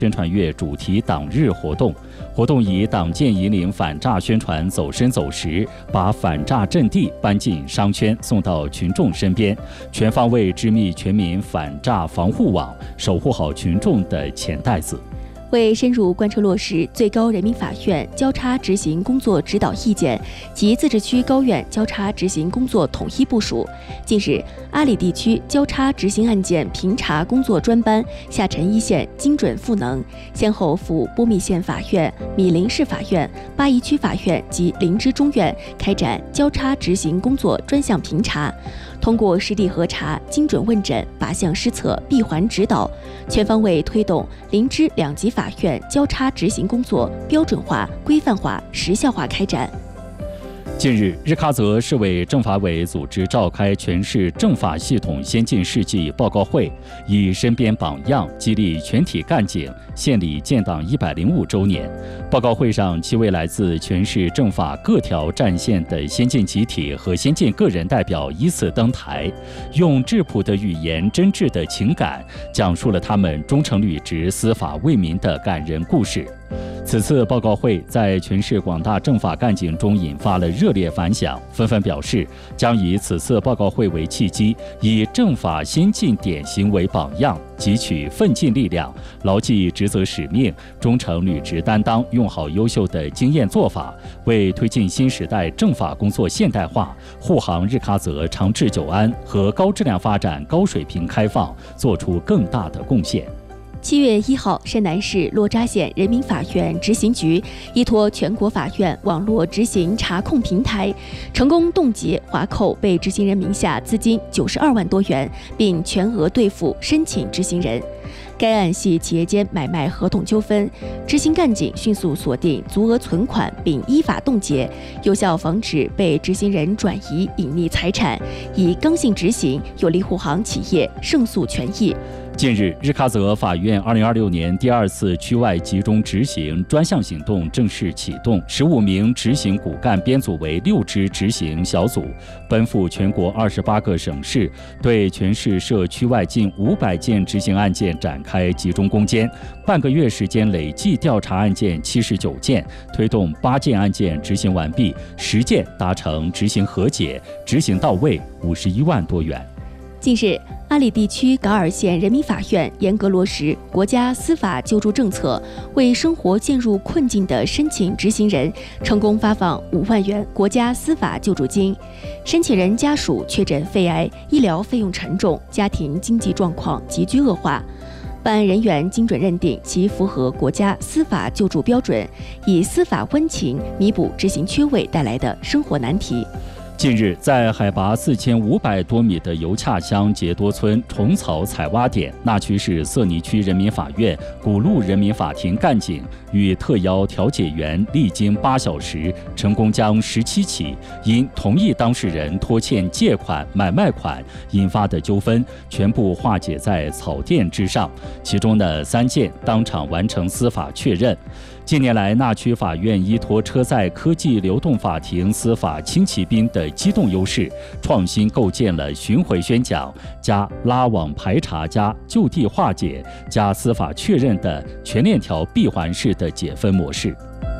宣传月主题党日活动。活动以党建引领反诈宣传走深走实，把反诈阵地搬进商圈，送到群众身边，全方位织密全民反诈防护网，守护好群众的钱袋子。 为深入贯彻落实最高人民法院交叉执行工作指导意见及自治区高院交叉执行工作统一部署，近日，阿里地区交叉执行案件评查工作专班下沉一线精准赋能，先后赴波密县法院、米林市法院、八宜区法院及灵芝中院开展交叉执行工作专项评查，通过实地核查、精准问诊、靶向施策、闭环指导，全方位推动灵芝两级法院交叉执行工作标准化、规范化、时效化开展。 近日，日喀则市委政法委组织召开全市政法系统先进事迹报告会，以身边榜样激励全体干警献礼建党105周年。报告会上，7位来自全市政法各条战线的先进集体和先进个人代表依次登台，用质朴的语言、真挚的情感，讲述了他们忠诚履职、司法为民的感人故事。此次报告会在全市广大政法干警中引发了热烈反响，纷纷表示将以此次报告会为契机，以政法先进典型为榜样，汲取奋进力量，牢记职责使命，忠诚履职担当，用好优秀的经验做法，为推进新时代政法工作现代化、护航日喀则长治久安和高质量发展、高水平开放做出更大的贡献。 7月1号，山南市洛扎县人民法院执行局依托全国法院网络执行查控平台，成功冻结划扣被执行人名下资金92万多元，并全额兑付申请执行人。该案系企业间买卖合同纠纷，执行干警迅速锁定足额存款并依法冻结，有效防止被执行人转移隐匿财产，以刚性执行有力护航企业胜诉权益。 近日，日喀则法院2026年第2次区外集中执行专项行动正式启动，15名执行骨干编组为6支执行小组，奔赴全国28个省市，对全市涉区外近500件执行案件展开集中攻坚。半个月时间累计调查案件79件，推动8件案件执行完毕，10件达成执行和解，执行到位51万多元。 近日，阿里地区噶尔县人民法院严格落实国家司法救助政策，为生活陷入困境的申请执行人成功发放5万元国家司法救助金。申请人家属确诊肺癌，医疗费用沉重，家庭经济状况急剧恶化。办案人员精准认定其符合国家司法救助标准，以司法温情弥补执行缺位带来的生活难题。 近日，在海拔4500多米的尤恰乡杰多村虫草采挖点，那曲市色尼区人民法院古路人民法庭干警与特邀调解员历经8小时，成功将17起因同一当事人拖欠借款、买卖款引发的纠纷全部化解在草甸之上，其中的3件当场完成司法确认。近年来，那曲法院依托车载科技流动法庭司法轻骑兵的机动优势，创新构建了巡回宣讲加拉网排查加就地化解加司法确认的全链条闭环式的解分模式。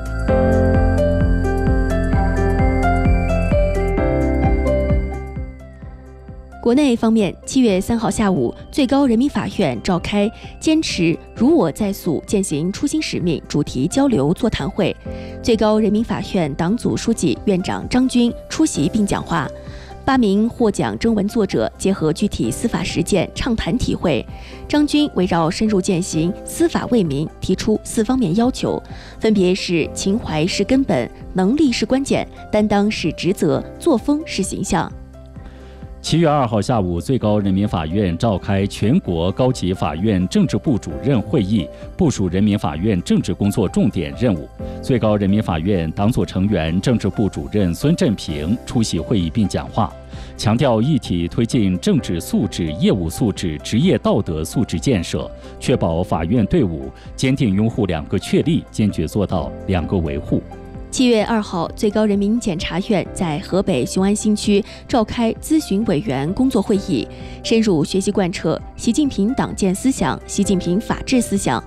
国内方面，7月3号下午，最高人民法院召开“坚持如我在诉，践行初心使命”主题交流座谈会，最高人民法院党组书记、院长张军出席并讲话。8名获奖征文作者结合具体司法实践畅谈体会。张军围绕深入践行司法为民提出4方面要求，分别是情怀是根本，能力是关键，担当是职责，作风是形象。 7月2号下午，最高人民法院召开全国高级法院政治部主任会议，部署人民法院政治工作重点任务。最高人民法院党组成员、政治部主任孙振平出席会议并讲话，强调一体推进政治素质、业务素质、职业道德素质建设，确保法院队伍坚定拥护2个确立，坚决做到2个维护。 7月2号，最高人民检察院在河北雄安新区召开咨询委员工作会议，深入学习贯彻习近平党建思想、习近平法治思想，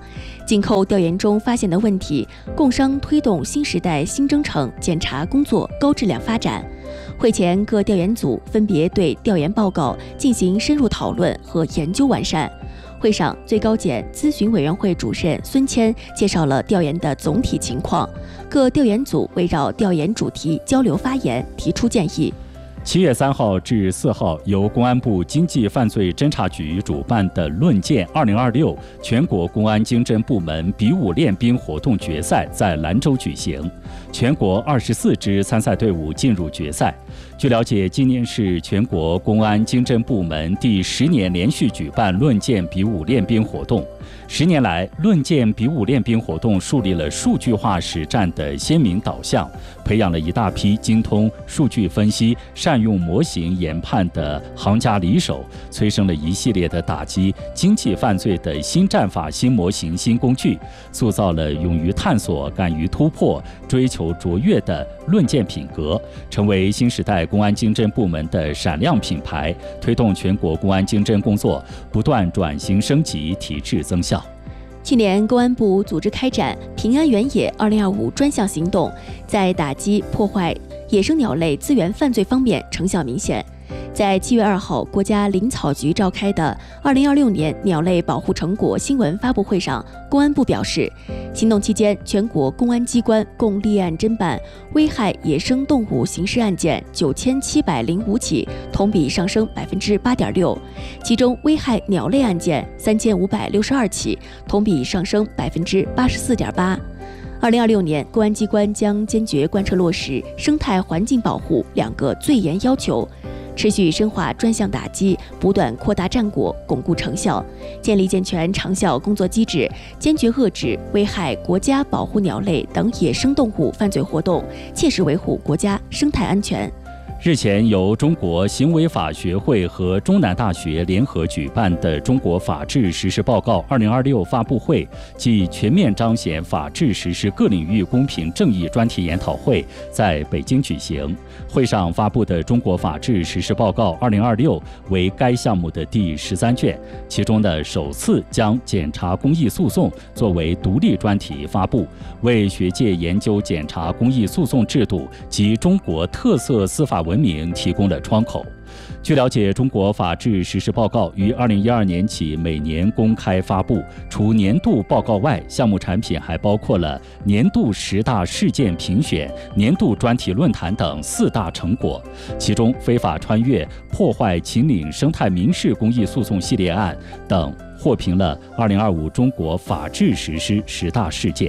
紧扣调研中发现的问题，共商推动新时代新征程检查工作高质量发展。会前，各调研组分别对调研报告进行深入讨论和研究完善。会上，最高检咨询委员会主任孙谦介绍了调研的总体情况，各调研组围绕调研主题交流发言，提出建议。 7月3号至4号，由公安部经济犯罪侦查局主办的论剑2026全国公安经侦部门比武练兵活动决赛在兰州举行，全国24支参赛队伍进入决赛。据了解，今年是全国公安经侦部门第10年连续举办论剑比武练兵活动。10年来，论剑比武练兵活动树立了数据化实战的鲜明导向，培养了一大批精通数据分析、善用模型研判的行家里手，催生了一系列的打击经济犯罪的新战法、新模型、新工具，塑造了勇于探索、敢于突破、追求卓越的论剑品格，成为新时代公安经侦部门的闪亮品牌，推动全国公安经侦工作不断转型升级、提质增效。 去年，公安部组织开展平安原野2025专项行动，在打击破坏野生鸟类资源犯罪方面成效明显。在7月2号，国家林草局召开的2026年鸟类保护成果新闻发布会上，公安部表示，行动期间，全国公安机关共立案侦办危害野生动物刑事案件9705起，同比上升8.6%，其中危害鸟类案件3562起，同比上升84.8%。2026年，公安机关将坚决贯彻落实生态环境保护2个最严要求，持续深化专项打击，不断扩大战果，巩固成效，建立健全长效工作机制，坚决遏制危害国家保护鸟类等野生动物犯罪活动，切实维护国家生态安全。 日前，由中国行为法学会和中南大学联合举办的中国法治实施报告2026发布会暨全面彰显法治实施各领域公平正义专题研讨会在北京举行。会上发布的中国法治实施报告2026为该项目的第13卷，其中的首次将检察公益诉讼作为独立专题发布，为学界研究检察公益诉讼制度及中国特色司法文明提供了窗口。据了解，中国法治实施报告于2012年起每年公开发布，除年度报告外，项目产品还包括了年度10大事件评选、年度专题论坛等4大成果，其中非法穿越、破坏秦岭生态民事公益诉讼系列案等获评了2025中国法治实施10大事件。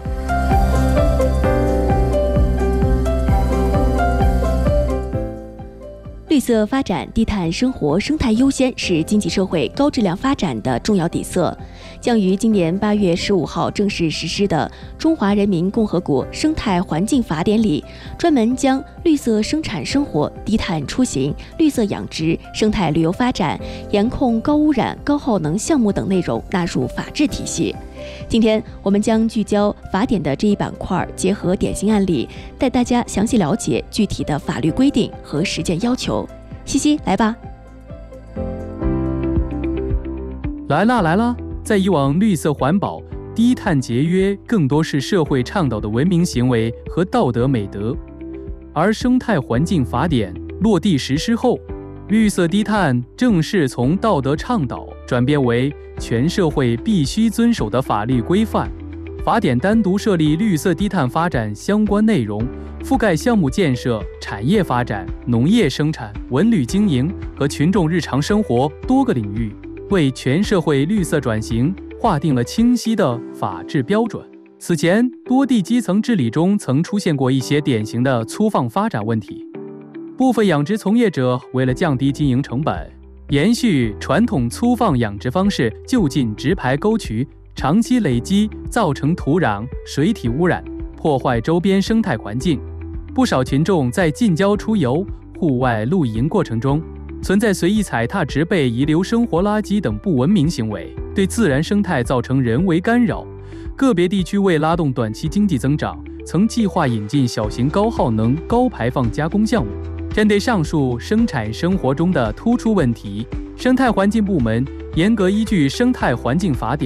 绿色发展、低碳生活、生态优先是经济社会高质量发展的重要底色。将于今年8月15号正式实施的《中华人民共和国生态环境法典》里，专门将绿色生产生活、低碳出行、绿色养殖、生态旅游发展、严控高污染、高耗能项目等内容纳入法治体系。今天我们将聚焦法典的这一板块，结合典型案例，带大家详细了解具体的法律规定和实践要求。西西，来吧！ 来啦！在以往，绿色环保、低碳节约更多是社会倡导的文明行为和道德美德，而生态环境法典落地实施后，绿色低碳正式从道德倡导转变为全社会必须遵守的法律规范。法典单独设立绿色低碳发展相关内容，覆盖项目建设、产业发展、农业生产、文旅经营和群众日常生活多个领域，为全社会绿色转型划定了清晰的法治标准。此前，多地基层治理中曾出现过一些典型的粗放发展问题。部分养殖从业者为了降低经营成本，延续传统粗放养殖方式，就近直排沟渠，长期累积造成土壤、水体污染，破坏周边生态环境。不少群众在近郊出游、户外露营过程中，存在随意踩踏植被、遗留生活垃圾等不文明行为，对自然生态造成人为干扰。个别地区为拉动短期经济增长，曾计划引进小型高耗能、高排放加工项目。针对上述生产生活中的突出问题，生态环境部门严格依据《生态环境法典》，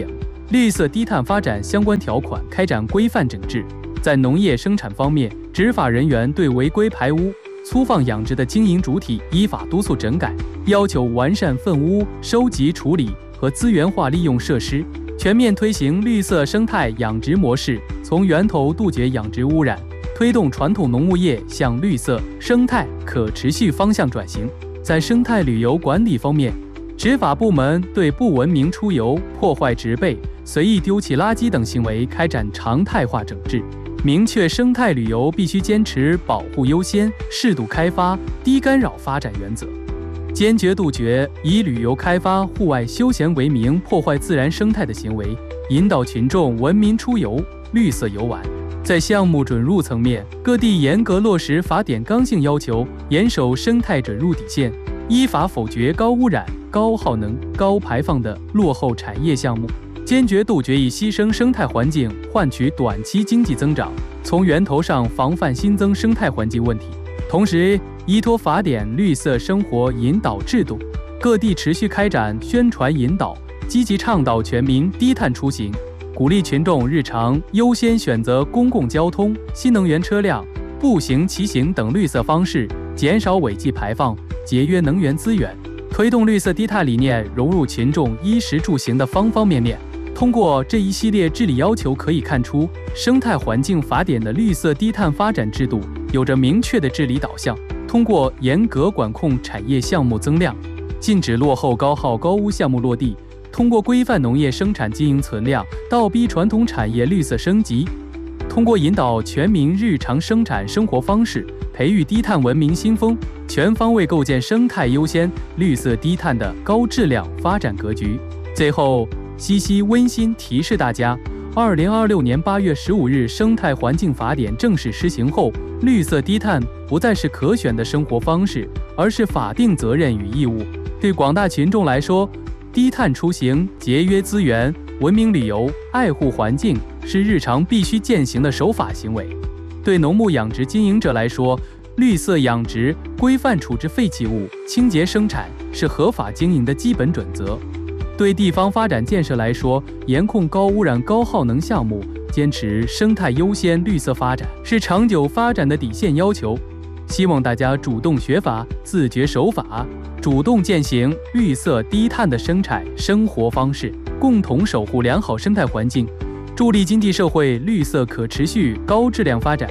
绿色低碳发展相关条款开展规范整治。在农业生产方面，执法人员对违规排污、粗放养殖的经营主体依法督促整改，要求完善粪污收集处理和资源化利用设施，全面推行绿色生态养殖模式，从源头杜绝养殖污染，推动传统农牧业向绿色生态可持续方向转型。在生态旅游管理方面，执法部门对不文明出游、破坏植被、随意丢弃垃圾等行为开展常态化整治，明确生态旅游必须坚持保护优先、适度开发、低干扰发展原则，坚决杜绝以旅游开发户外休闲为名破坏自然生态的行为，引导群众文明出游、绿色游玩。在项目准入层面，各地严格落实法典刚性要求，严守生态准入底线，依法否决高污染、高耗能、高排放的落后产业项目，坚决杜绝以牺牲生态环境换取短期经济增长，从源头上防范新增生态环境问题。同时，依托法典绿色生活引导制度，各地持续开展宣传引导，积极倡导全民低碳出行，鼓励群众日常优先选择公共交通、新能源车辆、步行、骑行等绿色方式，减少尾气排放，节约能源资源，推动绿色低碳理念融入群众衣食住行的方方面面。通过这一系列治理要求可以看出，生态环境法典的绿色低碳发展制度有着明确的治理导向。通过严格管控产业项目增量，禁止落后高耗高污项目落地，通过规范农业生产经营存量，倒逼传统产业绿色升级，通过引导全民日常生产生活方式，培育低碳文明新风，全方位构建生态优先、绿色低碳的高质量发展格局。最后，西西温馨提示大家，2026年8月15日生态环境法典正式施行后，绿色低碳不再是可选的生活方式，而是法定责任与义务。对广大群众来说，低碳出行、节约资源、文明旅游、爱护环境是日常必须践行的守法行为。对农牧养殖经营者来说，绿色养殖、规范处置废弃物、清洁生产是合法经营的基本准则。对地方发展建设来说，严控高污染、高耗能项目，坚持生态优先、绿色发展，是长久发展的底线要求。希望大家主动学法，自觉守法，主动践行绿色低碳的生产生活方式，共同守护良好生态环境，助力经济社会绿色可持续高质量发展。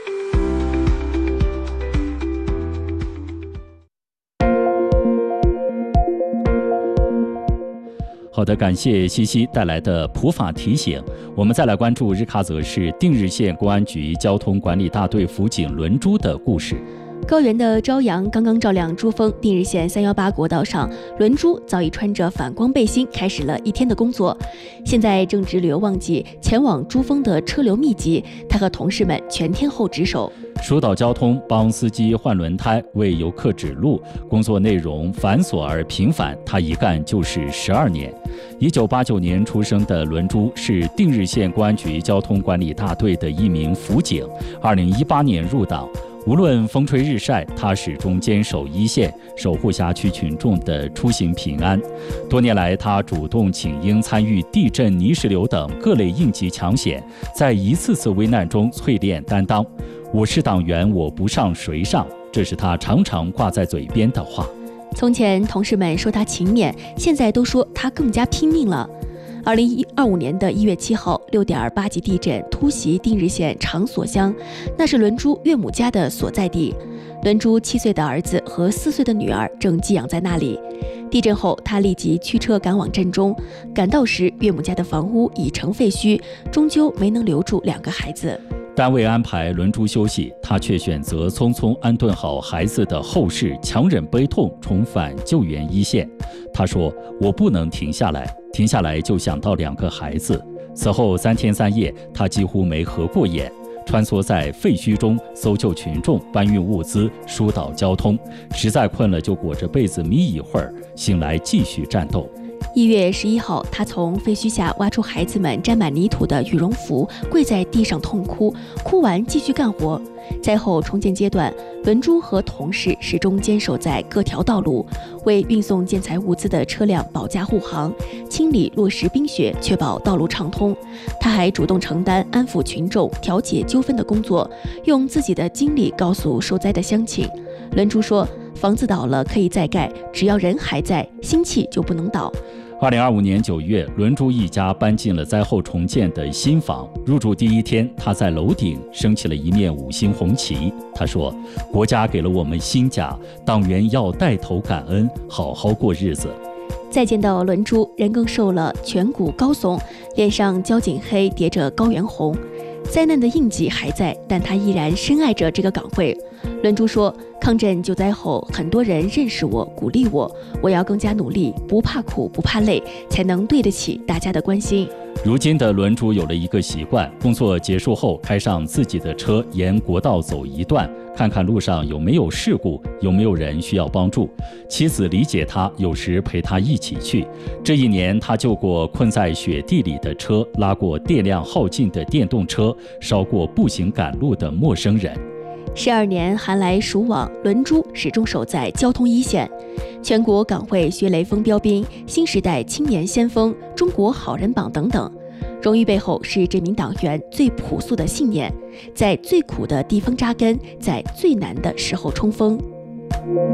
好的，感谢西西带来的普法提醒。我们再来关注日喀则市定日县公安局交通管理大队辅警轮珠的故事。 高原的朝阳刚刚照亮珠峰，定日县318国道上，轮珠早已穿着反光背心，开始了一天的工作。现在正值旅游旺季，前往珠峰的车流密集，他和同事们全天候值守， 疏导交通，帮司机换轮胎，为游客指路，工作内容繁琐而频繁，他一干就是12年。1989年出生的轮珠是定日县公安局交通管理大队的一名辅警，2018年入党。无论风吹日晒，他始终坚守一线，守护辖区群众的出行平安。多年来，他主动请缨参与地震、泥石流等各类应急抢险，在一次次危难中淬炼担当。我是党员，我不上谁上？这是他常常挂在嘴边的话。 从前同事们说他勤勉，现在都说他更加拼命了。2025年1月7号，6.8级地震突袭定日县长所乡，那是轮珠岳母家的所在地。轮珠7岁的儿子和4岁的女儿正寄养在那里。地震后，他立即驱车赶往震中，赶到时，岳母家的房屋已成废墟，终究没能留住2个孩子。 单位安排轮珠休息，他却选择匆匆安顿好孩子的后事，强忍悲痛，重返救援一线。他说：“我不能停下来，停下来就想到2个孩子。”此后3天3夜，他几乎没合过眼，穿梭在废墟中搜救群众，搬运物资，疏导交通。实在困了就裹着被子眯一会儿，醒来继续战斗。 1月11号，他从废墟下挖出孩子们沾满泥土的羽绒服，跪在地上痛哭，哭完继续干活。灾后重建阶段，轮珠和同事始终坚守在各条道路，为运送建材物资的车辆保驾护航，清理落石冰雪，确保道路畅通。他还主动承担安抚群众、调解纠纷的工作，用自己的经历告诉受灾的乡亲。轮珠说：“房子倒了可以再盖，只要人还在，心气就不能倒。” 2025年9月，轮珠一家搬进了灾后重建的新房。入住第一天，他在楼顶升起了一面5星红旗。他说：“国家给了我们新家，党员要带头感恩，好好过日子。” 再见到轮珠，人更瘦了，颧骨高耸，脸上交颈黑叠着高原红。灾难的印记还在，但他依然深爱着这个岗位。轮珠说：“抗震救灾后，很多人认识我，鼓励我，我要更加努力，不怕苦，不怕累，才能对得起大家的关心。” 如今的轮珠有了一个习惯，工作结束后开上自己的车，沿国道走一段，看看路上有没有事故，有没有人需要帮助。妻子理解他，有时陪他一起去。这一年，他救过困在雪地里的车，拉过电量耗尽的电动车，捎过步行赶路的陌生人。 12年寒来暑往，轮珠始终守在交通一线。全国港汇学雷锋标兵、新时代青年先锋、中国好人榜等等。荣誉背后是这名党员最朴素的信念，在最苦的地方扎根，在最难的时候冲锋。